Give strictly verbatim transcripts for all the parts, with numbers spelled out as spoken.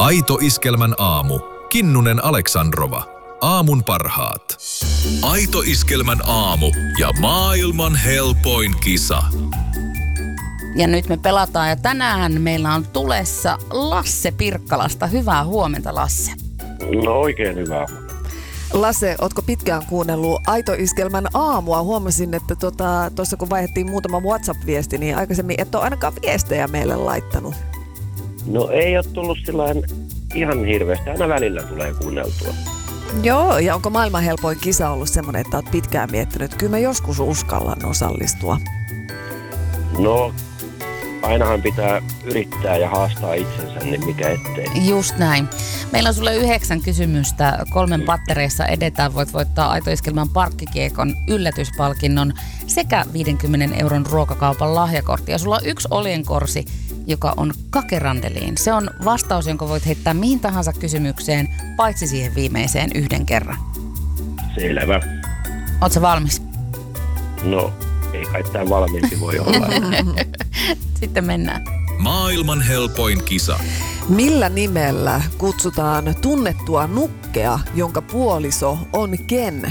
Aito Iskelmän aamu. Kinnunen Aleksandrova. Aamun parhaat. Aito Iskelmän aamu ja maailman helpoin kisa. Ja nyt me pelataan ja tänään meillä on tulessa Lasse Pirkkalasta. Hyvää huomenta, Lasse. No oikein hyvää. Lasse, ootko pitkään kuunnellut Aito Iskelmän aamua? Huomasin, että tuossa tota, kun vaihdettiin muutama WhatsApp-viesti, niin aikaisemmin et ole ainakaan viestejä meille laittanut. No ei ole tullut sillain ihan hirveästi. Aina välillä tulee kuunneltua. Joo, ja onko maailman helpoin kisa ollut semmoinen, että oot pitkään miettinyt, että kyllä mä joskus uskallan osallistua? No, ainahan pitää yrittää ja haastaa itsensä, niin mikä ettei. Just näin. Meillä on sulle yhdeksän kysymystä. Kolmen pattereissa edetään. Voit voittaa Aito Iskelmän parkkikiekon yllätyspalkinnon sekä viidenkymmenen euron ruokakaupan lahjakortti. Ja sulla on yksi oljenkorsi, joka on kakerandeliin. Se on vastaus, jonka voit heittää mihin tahansa kysymykseen, paitsi siihen viimeiseen yhden kerran. Selvä. Ootko valmis? No, ei kai tämän valmiimpi voi olla. Sitten mennään. Maailman helpoin kisa. Millä nimellä kutsutaan tunnettua nukkea, jonka puoliso on Ken?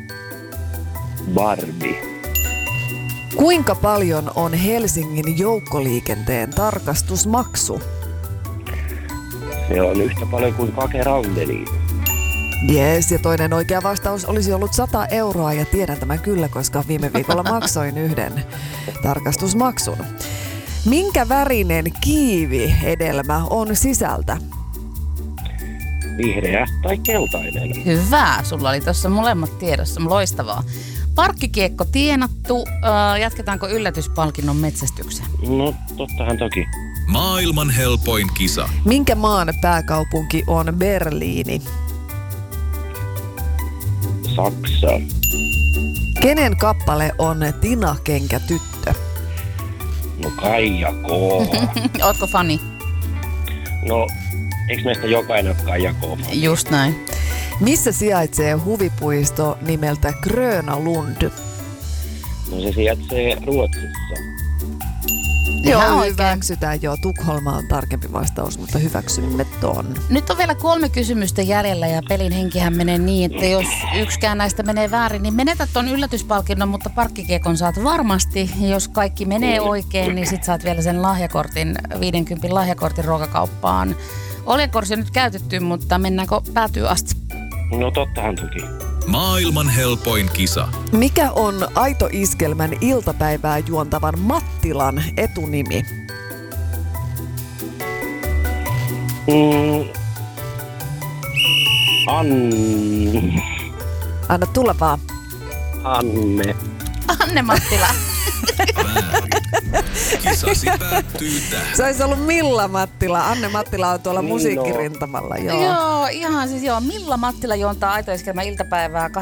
Barbie. Kuinka paljon on Helsingin joukkoliikenteen tarkastusmaksu? Se on yhtä paljon kuin kakerandeliin. Jees, ja toinen oikea vastaus olisi ollut sata euroa, ja tiedän tämän kyllä, koska viime viikolla maksoin yhden tarkastusmaksun. Minkä värinen kiivi-hedelmä on sisältä? Vihreä tai keltainen. Hyvä. Sulla oli tuossa molemmat tiedossa. Loistavaa. Parkkikiekko tienattu. Äh, jatketaanko yllätyspalkinnon metsästykseen? No, tottahan toki. Maailman helpoin kisa. Minkä maan pääkaupunki on Berliini? Saksa. Kenen kappale on Tina Kenkä tyttö? No Kaija K. Ootko fani? No, eikö meistä jokainen ole Kaija K? Just näin. Missä sijaitsee huvipuisto nimeltä Gröna Lund? No se sijaitsee Ruotsissa. Ihan Joo, oikein. hyväksytään. Joo, Tukholma on tarkempi vastaus, mutta hyväksymme ton. Nyt on vielä kolme kysymystä jäljellä ja pelin henkihän menee niin, että jos yksikään näistä menee väärin, niin menetät ton yllätyspalkinnon, mutta parkkikiekon saat varmasti. Ja jos kaikki menee oikein, niin sit saat vielä sen lahjakortin, viidenkympin lahjakortin ruokakauppaan. Oljenkorsi on nyt käytetty, mutta mennäänkö päätyy asti? No tottahan toki. Maailman helpoin kisa. Mikä on Aito Iskelmän iltapäivää juontavan Mattilan etunimi? Mm. An... Anna tulla vaan. Anne. Anne Mattila. Väärin. Kisasi päättyy tähän. Se olisi ollut Milla Mattila. Anne Mattila on tuolla Niin musiikkirintamalla. Joo. Joo, ihan siis joo. Milla Mattila juontaa Aito Iskelmän iltapäivää